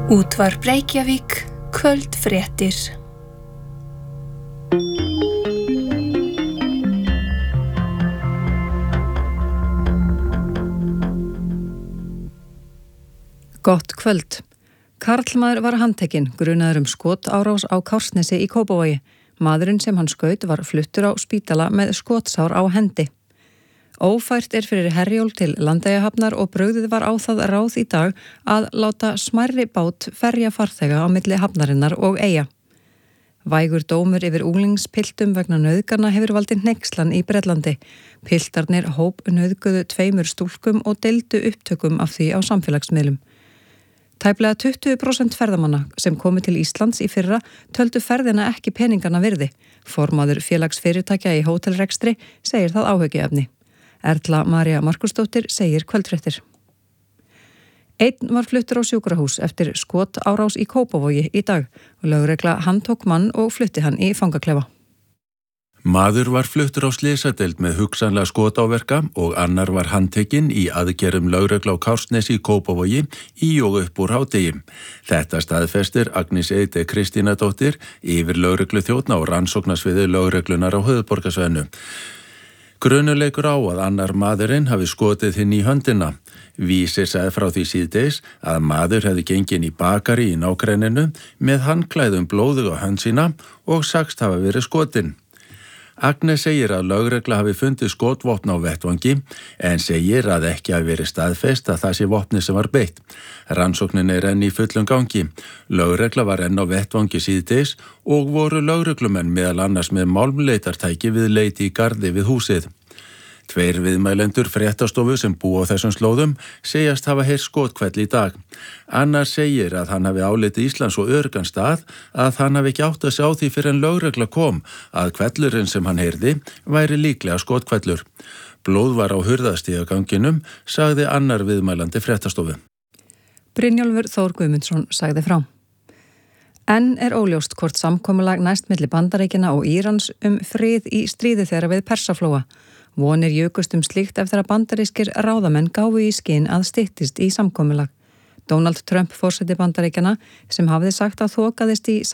Útvarp Reykjavík, kvöldfréttir. Gott kvöld. Karlmaður var handtekinn, grunaður skotárás á Kársnesi í Kópavogi. Maðurinn sem hann skaut var fluttur á spítala með skotsár á hendi. Ófært fyrir Herjólf til Landeyjahafnar og brugðið var á það ráð í dag að láta smærri bát ferja farþega á milli hafnarinnar og eyja. Vægur dómur yfir unglingspiltum vegna nauðgana hefur valdið hneykslan í Bretlandi. Piltarnir nauðguðu 2 stúlkum og deildu upptökum af því á samfélagsmiðlum. Tæplega 20% ferðamanna sem komu til Íslands í fyrra töldu ferðina ekki peningana virði. Formaður félagsfyrirtækja í hótelrekstri segir það áhyggjuefni. Erla María Markusdóttir segir kvöldfréttir. Einn var fluttur á sjúkrahús eftir skotárás í Kópavogi í dag og lögregla handtók mann og flutti hann í fangaklefa. Maður var fluttur á slysadeild með hugsanlega skotáverka og annar var handtekinn í aðgerðum lögregla á Kársnesi í Kópavogi í og upp úr hádegi. Þetta staðfestir Agnes Eide Kristínadóttir yfir lögregluþjónn á rannsóknarsviði lögreglunar á höfuðborgarsvæðinu. Grunuleikur á að annar maðurinn hafi skotið hinn í höndina. Vísir sagði frá því síðdegis að maður hefði gengið í bakari í nágrenninu með handklæðum blóðug á hönd sína og sagst hafa verið skotinn. Agnes segir að lögregla hafi fundið skotvopn á vettvangi en segir að ekki hafi verið staðfest að það sé vopni sem var beitt. Rannsóknin enn í fullum gangi. Lögregla var enn á vettvangi síðdegis og voru lögreglumenn meðal annars með málmleitartæki við leiti í garði við húsið. 2 viðmælendur fréttastofu sem búa á þessum slóðum segjast hafa heyrt skothvell í dag. Annar segir að hann hafi álitið Íslands og öruggan stað að hann hafi ekki átt að sjá því fyrir en lögregla kom að hvellurinn sem hann heyrði væri líklega skothvellur. Blóð var á hurðastigaganginum, sagði annar viðmælandi fréttastofu. Brynjólfur Þór Guðmundsson sagði frá. Enn óljóst hvort samkomulag næst milli Bandaríkjanna og Írans frið í stríði þeirra við Persaflóa. Vonir jukust slíkt eftir að bandarískir ráðamenn gáfu í skyn að styttist í samkomulag. Donald Trump forseti Bandaríkjanna sem hafði sagt að þokaðist í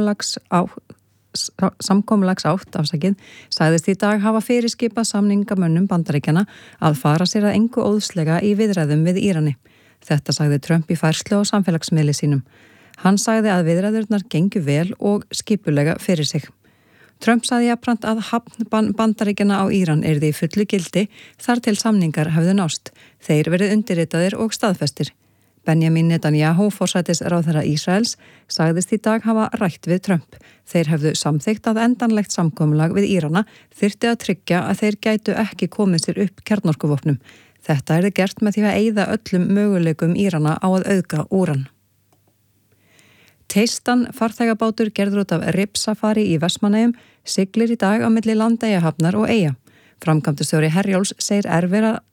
samkomulagsátt, sagðist í dag hafa fyrirskipað samningamönnum Bandaríkjanna að fara sér að engu óðslega í viðræðum við Írani. Þetta sagði Trump í færslu á samfélagsmiðli sínum. Hann sagði að viðræðurnar gengu vel og skipulega fyrir sig. Trump sagði jafnframt að hafn Bandaríkjanna á Íran yrði í fullu gildi þar til samningar höfðu nást. Þeir verið undirritaðir og staðfestir. Benjamin Netanyahu, forsætisráðherra Ísraels, sagðist í dag hafa rætt við Trump. Þeir hefðu samþykkt að endanlegt samkomulag við Írana þyrfti að tryggja að þeir gætu ekki komið sér upp kjarnorkuvopnum. Þetta yrði gert með því að eyða öllum möguleikum Írana á að auðga úran. Teistan farþegabátur gerður út af Rifsafari í Vestmannaeyjum siglir í dag á milli Landeyjahafnar og eyja. Framkvæmdastjóri Herjólfs segir